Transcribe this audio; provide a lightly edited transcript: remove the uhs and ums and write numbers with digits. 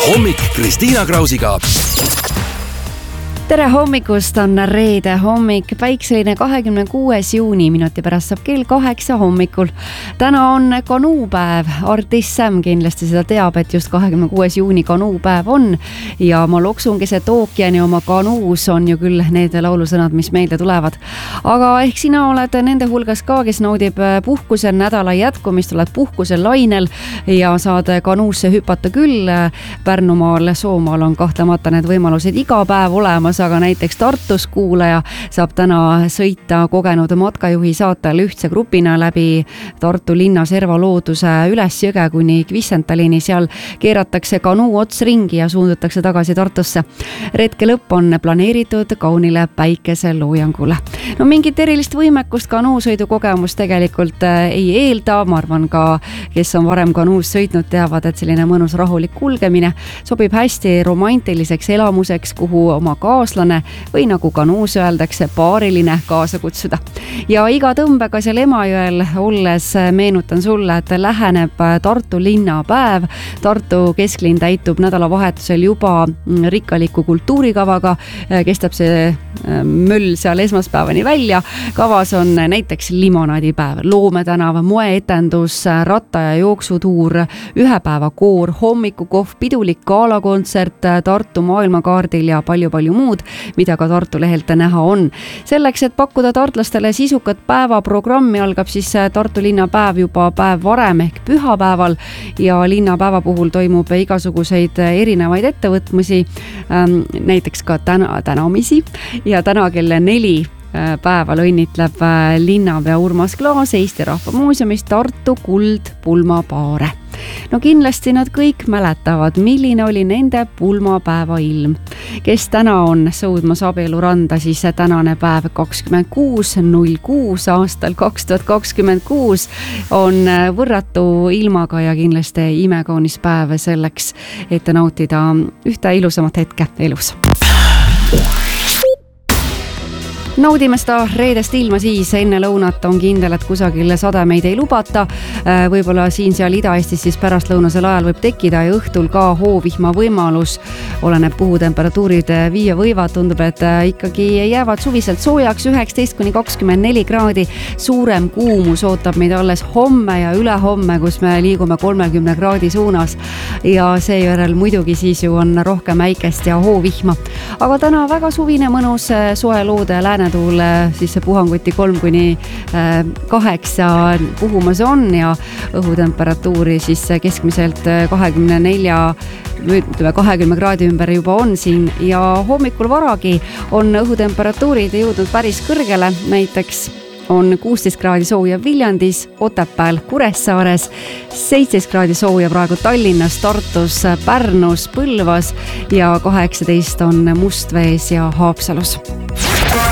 Hommik Kristiina Krausiga. Tere hommikust, on reede hommik, päikseline 26. juuni, minuti pärast saab kell 8 hommikul. Täna on kanuupäev, artist Sam kindlasti seda teab, et just 26. juuni kanuupäev on ja ma loksun keset ookeani oma kanuus on ju küll need laulusõnad, mis meelde tulevad. Aga ehk sina oled nende hulgas ka, kes naudib puhkusel nädala jätkumist, oled puhkusel lainel ja saad kanuusse hüpata küll. Pärnumaal, Soomaal on kahtlemata need võimalused iga päev olemas, aga näiteks Tartus kuulaja saab täna sõita kogenud matkajuhi saatel ühtse grupina läbi Tartu linna serva looduse üles jõge kuni Kvissentalini. Seal keeratakse kanuu ots ringi ja suundutakse tagasi Tartusse. Retke lõpp on planeeritud kaunile päikeseloojangule. No mingit erilist võimekust kanuusõidu kogemus tegelikult ei eelda. Ma arvan ka, kes on varem kanuus sõitnud, teavad, et selline mõnus rahulik kulgemine sobib hästi romantiliseks elamuseks, kuhu oma kaaslane või nagu kanuus öeldakse, paariline kaasa kutsuda. Ja iga tõmbega seal Emajõel olles meenutan sulle, et läheneb Tartu linnapäev. Tartu kesklinn täitub nädalavahetusel juba rikkaliku kultuurikavaga. Kestab see möll seal esmaspäevani välja. Kavas on näiteks limonaadipäev, loometänav, moeetendus, ratta- ja jooksutuur, ühepäevakoor, hommikukohv, pidulik gaalakontsert Tartu maailmakaardil ja palju muud, mida ka Tartu lehelt näha on. Selleks, et pakkuda tartlastele sisukat päevaprogrammi, algab siis Tartu linnapäev juba päev varem ehk pühapäeval ja linnapäeva puhul toimub igasuguseid erinevaid ettevõtmisi, näiteks ka tänamisi ja täna kell 4 päeval õnnitleb linnapea Urmas Klaas Eesti Rahva Muuseumist Tartu kuldpulmapaare. No kindlasti nad kõik mäletavad, milline oli nende pulmapäeva ilm. Kes täna on sõudmas abieluranda, siis tänane päev 26.06 aastal 2026 on võrratu ilmaga ja kindlasti imekaunis päev selleks, et nautida ühte ilusamat hetke elus. Naudime seda reedest ilma siis enne lõunat, on kindel, et kusagil sademeid ei lubata. Võib-olla siin-seal Ida-Eestis siis pärastlõunasel ajal võib tekkida ja õhtul ka hoovihma võimalus. Oleneb, kuhu temperatuurid viia võivad. Tundub, et ikkagi jäävad suviselt soojaks 19-24 kraadi. Suurem kuumus ootab meid alles homme ja ülehomme, kus me liigume 30 kraadi suunas. Ja seejärel muidugi siis ju on rohkem äikest ja hoovihma. Aga täna väga suvine mõnus soe loode läänatuul, siis see puhanguti 3-8 puhumas on ja õhutemperatuuri siis keskmiselt 20 kraadi ümber juba on siin ja hommikul varagi on õhutemperatuurid jõudnud päris kõrgele, näiteks on 16 kraadi sooja Viljandis, Otepääl, Kuressaares, 17 kraadi sooja praegu Tallinnas, Tartus, Pärnus, Põlvas ja 18 on Mustvees ja Haapsalus.